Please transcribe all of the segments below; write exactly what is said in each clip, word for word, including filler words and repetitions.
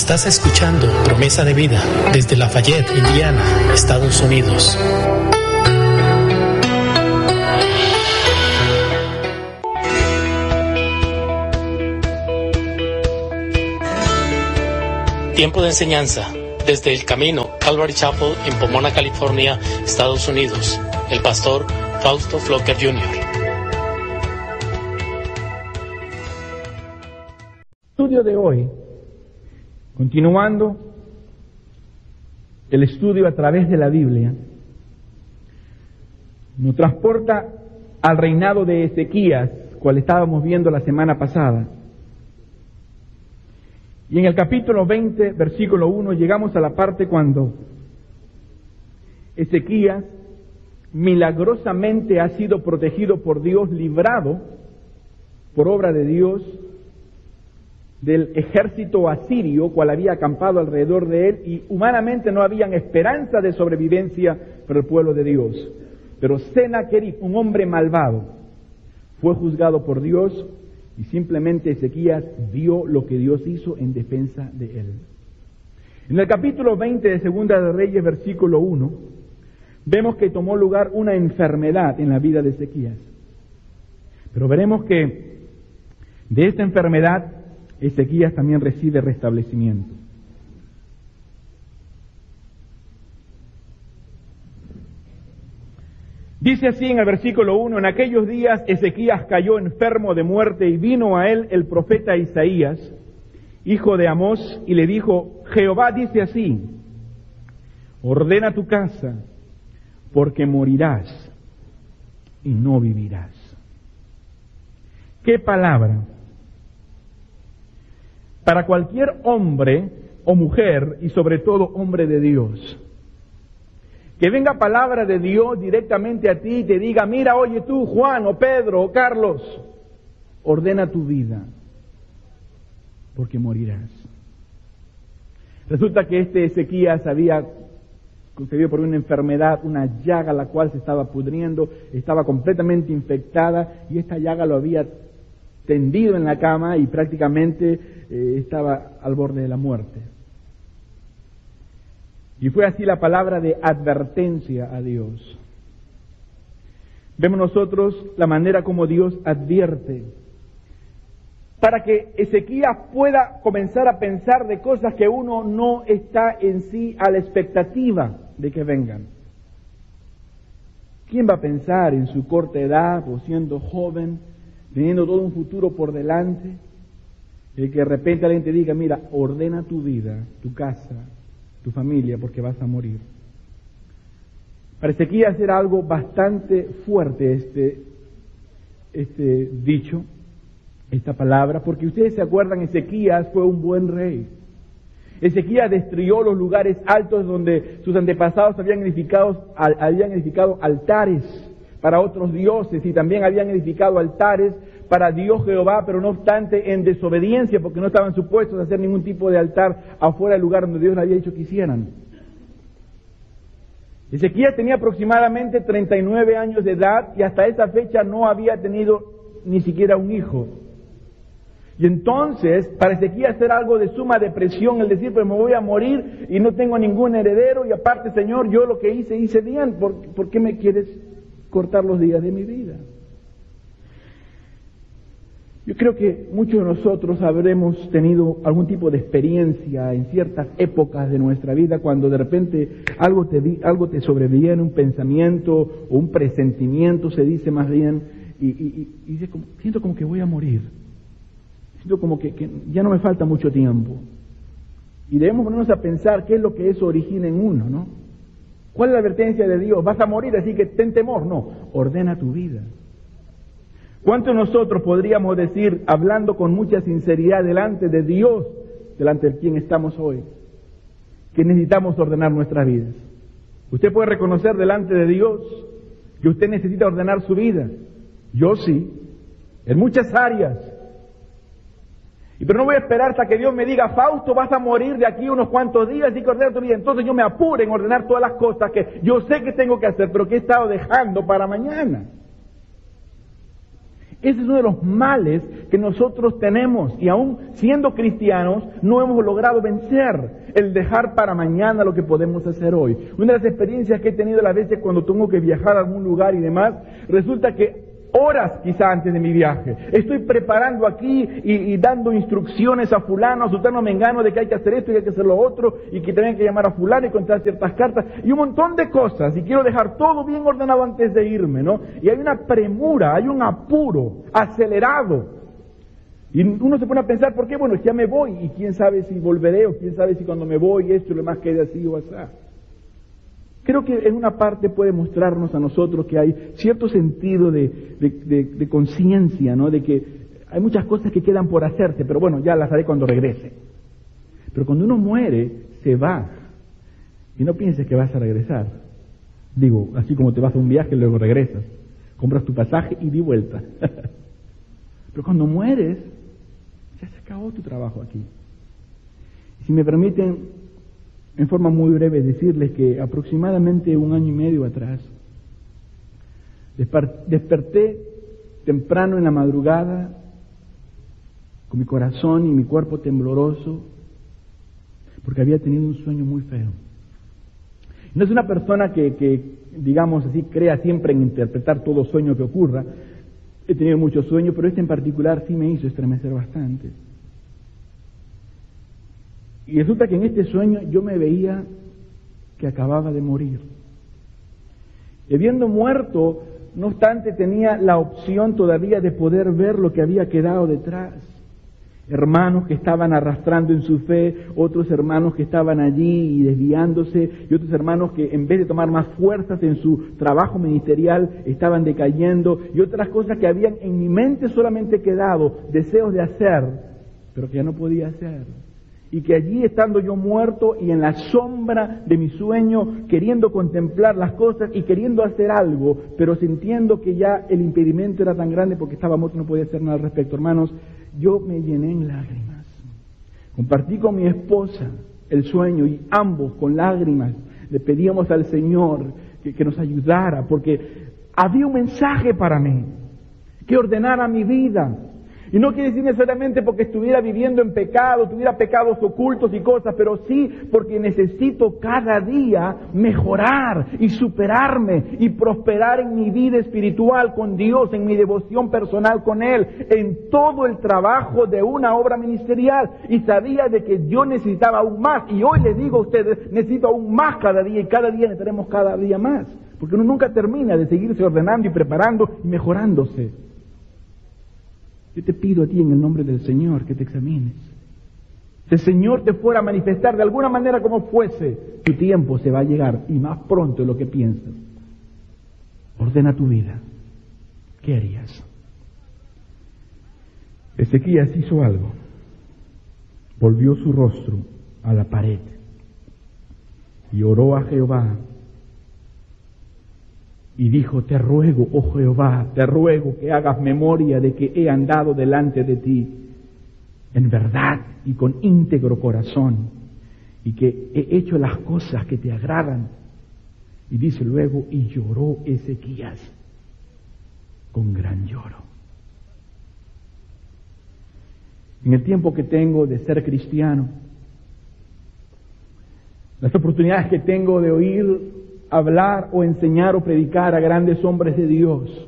Estás escuchando Promesa de Vida desde Lafayette, Indiana, Estados Unidos. Tiempo de enseñanza desde El Camino, Calvary Chapel en Pomona, California, Estados Unidos. El pastor Fausto Flocker junior Estudio de hoy, continuando el estudio a través de la Biblia, nos transporta al reinado de Ezequías, cual estábamos viendo la semana pasada. Y en el capítulo veinte, versículo uno, llegamos a la parte cuando Ezequías milagrosamente ha sido protegido por Dios, librado por obra de Dios del ejército asirio, cual había acampado alrededor de él, y humanamente no habían esperanza de sobrevivencia para el pueblo de Dios. Pero Sennacherib, un hombre malvado, fue juzgado por Dios, y simplemente Ezequías vio lo que Dios hizo en defensa de él. En el capítulo veinte de Segunda de Reyes, versículo uno, vemos que tomó lugar una enfermedad en la vida de Ezequías. Pero veremos que de esta enfermedad Ezequías también recibe restablecimiento. Dice así en el versículo uno, en aquellos días Ezequías cayó enfermo de muerte y vino a él el profeta Isaías, hijo de Amós, y le dijo, Jehová dice así, ordena tu casa, porque morirás y no vivirás. ¿Qué palabra? Para cualquier hombre o mujer, y sobre todo hombre de Dios, que venga palabra de Dios directamente a ti y te diga, mira, oye tú, Juan, o Pedro, o Carlos, ordena tu vida, porque morirás. Resulta que este Ezequías había concebido por una enfermedad, una llaga la cual se estaba pudriendo, estaba completamente infectada, y esta llaga lo había tendido en la cama y prácticamente eh, estaba al borde de la muerte. Y fue así la palabra de advertencia a Dios. Vemos nosotros la manera como Dios advierte, para que Ezequías pueda comenzar a pensar de cosas que uno no está en sí a la expectativa de que vengan. ¿Quién va a pensar en su corta edad o siendo joven, teniendo todo un futuro por delante, el que de repente alguien te diga, mira, ordena tu vida, tu casa, tu familia, porque vas a morir? Para Ezequías era algo bastante fuerte este, este dicho, esta palabra, porque ustedes se acuerdan, Ezequías fue un buen rey. Ezequías destruyó los lugares altos donde sus antepasados habían edificado, habían edificado altares para otros dioses, y también habían edificado altares para Dios Jehová, pero no obstante en desobediencia, porque no estaban supuestos a hacer ningún tipo de altar afuera del lugar donde Dios les había dicho que hicieran. Ezequías tenía aproximadamente treinta y nueve años de edad, y hasta esa fecha no había tenido ni siquiera un hijo. Y entonces, para Ezequías era algo de suma depresión el decir, pues me voy a morir y no tengo ningún heredero, y aparte, Señor, yo lo que hice, hice bien, ¿por, ¿por qué me quieres cortar los días de mi vida? Yo creo que muchos de nosotros habremos tenido algún tipo de experiencia en ciertas épocas de nuestra vida, cuando de repente algo te, algo te sobreviene, un pensamiento o un presentimiento, se dice más bien, y, y, y dice, como, siento como que voy a morir, siento como que, que ya no me falta mucho tiempo. Y debemos ponernos a pensar qué es lo que eso origina en uno, ¿no? ¿Cuál es la advertencia de Dios? Vas a morir, así que ten temor. No, ordena tu vida. ¿Cuántos de nosotros podríamos decir, hablando con mucha sinceridad delante de Dios, delante de quien estamos hoy, que necesitamos ordenar nuestras vidas? Usted puede reconocer delante de Dios que usted necesita ordenar su vida. Yo sí, en muchas áreas. Y pero no voy a esperar hasta que Dios me diga, Fausto, vas a morir de aquí unos cuantos días y que ordenar tu vida. Entonces yo me apuro en ordenar todas las cosas que yo sé que tengo que hacer, pero que he estado dejando para mañana. Ese es uno de los males que nosotros tenemos y aún siendo cristianos no hemos logrado vencer, el dejar para mañana lo que podemos hacer hoy. Una de las experiencias que he tenido a las veces cuando tengo que viajar a algún lugar y demás, resulta que horas quizá antes de mi viaje estoy preparando aquí y, y dando instrucciones a fulano, a sultano, mengano de que hay que hacer esto y hay que hacer lo otro y que tienen que llamar a fulano y contar ciertas cartas y un montón de cosas y quiero dejar todo bien ordenado antes de irme, ¿no? Y hay una premura, hay un apuro acelerado y uno se pone a pensar, ¿por qué? Bueno, ya me voy y quién sabe si volveré o quién sabe si cuando me voy esto y lo más quede así o así. Creo que en una parte puede mostrarnos a nosotros que hay cierto sentido de, de, de, de conciencia, ¿no? De que hay muchas cosas que quedan por hacerse, pero bueno, ya las haré cuando regrese. Pero cuando uno muere, se va. Y no pienses que vas a regresar. Digo, así como te vas a un viaje y luego regresas. Compras tu pasaje y di vuelta. Pero cuando mueres, ya se acabó tu trabajo aquí. Y si me permiten, en forma muy breve, decirles que aproximadamente un año y medio atrás desperté temprano en la madrugada con mi corazón y mi cuerpo tembloroso porque había tenido un sueño muy feo. No es una persona que, que, digamos así, crea siempre en interpretar todo sueño que ocurra. He tenido muchos sueños, pero este en particular sí me hizo estremecer bastante. Y resulta que en este sueño yo me veía que acababa de morir. Y habiendo muerto, no obstante, tenía la opción todavía de poder ver lo que había quedado detrás. Hermanos que estaban arrastrando en su fe, otros hermanos que estaban allí y desviándose, y otros hermanos que en vez de tomar más fuerzas en su trabajo ministerial, estaban decayendo, y otras cosas que habían en mi mente solamente quedado, deseos de hacer, pero que ya no podía hacer. Y que allí estando yo muerto y en la sombra de mi sueño, queriendo contemplar las cosas y queriendo hacer algo, pero sintiendo que ya el impedimento era tan grande porque estaba muerto y no podía hacer nada al respecto, hermanos, yo me llené en lágrimas. Compartí con mi esposa el sueño y ambos con lágrimas le pedíamos al Señor que, que nos ayudara, porque había un mensaje para mí, que ordenara mi vida. Y no quiere decir necesariamente porque estuviera viviendo en pecado, tuviera pecados ocultos y cosas, pero sí porque necesito cada día mejorar y superarme y prosperar en mi vida espiritual con Dios, en mi devoción personal con Él, en todo el trabajo de una obra ministerial. Y sabía de que yo necesitaba aún más. Y hoy les digo a ustedes, necesito aún más cada día y cada día necesitaremos cada día más. Porque uno nunca termina de seguirse ordenando y preparando y mejorándose. Yo te pido a ti en el nombre del Señor que te examines. Si el Señor te fuera a manifestar de alguna manera como fuese, tu tiempo se va a llegar y más pronto de lo que piensas. Ordena tu vida. ¿Qué harías? Ezequías hizo algo. Volvió su rostro a la pared y oró a Jehová. Y dijo, te ruego, oh Jehová, te ruego que hagas memoria de que he andado delante de ti en verdad y con íntegro corazón, y que he hecho las cosas que te agradan. Y dice luego, y lloró Ezequías con gran lloro. En el tiempo que tengo de ser cristiano, las oportunidades que tengo de oír hablar o enseñar o predicar a grandes hombres de Dios,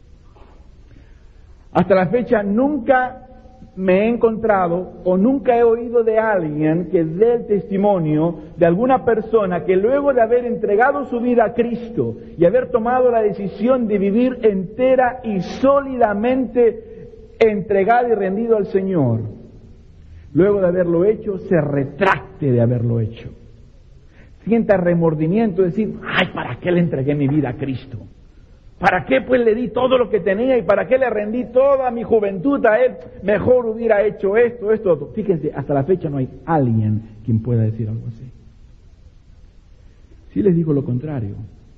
hasta la fecha nunca me he encontrado o nunca he oído de alguien que dé el testimonio de alguna persona que luego de haber entregado su vida a Cristo y haber tomado la decisión de vivir entera y sólidamente entregado y rendido al Señor, luego de haberlo hecho, se retracte de haberlo hecho. Sienta remordimiento, decir, ay, ¿para qué le entregué mi vida a Cristo? ¿Para qué pues le di todo lo que tenía y para qué le rendí toda mi juventud a Él? Mejor hubiera hecho esto, esto, otro. Fíjense, hasta la fecha no hay alguien quien pueda decir algo así. Sí les digo lo contrario.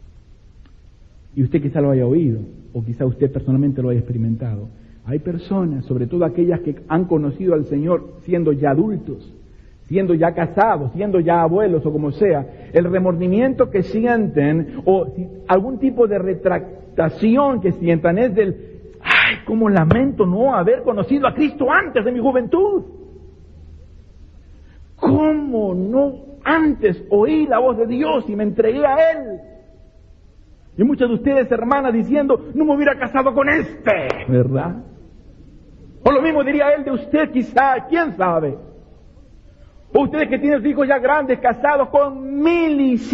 Y usted quizá lo haya oído, o quizá usted personalmente lo haya experimentado. Hay personas, sobre todo aquellas que han conocido al Señor siendo ya adultos, siendo ya casados, siendo ya abuelos o como sea, el remordimiento que sienten o algún tipo de retractación que sientan es del, ay, cómo lamento no haber conocido a Cristo antes de mi juventud. ¿Cómo no antes oí la voz de Dios y me entregué a Él? Y muchas de ustedes, hermanas, diciendo, no me hubiera casado con este, ¿verdad? O lo mismo diría él de usted, quizá, quién sabe. O ustedes que tienen hijos ya grandes, casados con mil y